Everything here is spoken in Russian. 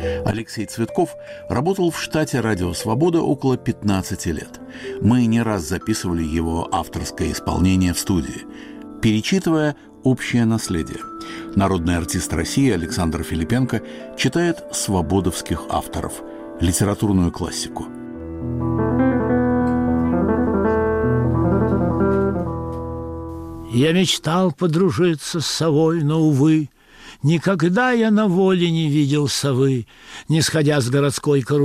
Алексей Цветков работал в штате «Радио Свобода» около 15 лет. Мы не раз записывали его авторское исполнение в студии, перечитывая «Общее наследие». Народный артист России Александр Филипенко читает свободовских авторов, литературную классику. Я мечтал подружиться с совой, но, увы, никогда я на воле не видел совы, не сходя с городской